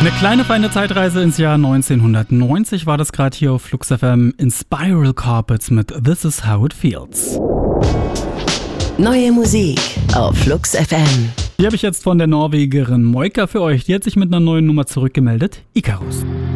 Eine kleine feine Zeitreise ins Jahr 1990 war das gerade hier auf Flux FM in Spiral Carpets mit This Is How It Feels. Neue Musik auf Flux FM. Die habe ich jetzt von der Norwegerin Moika für euch. Die hat sich mit einer neuen Nummer zurückgemeldet. Icarus.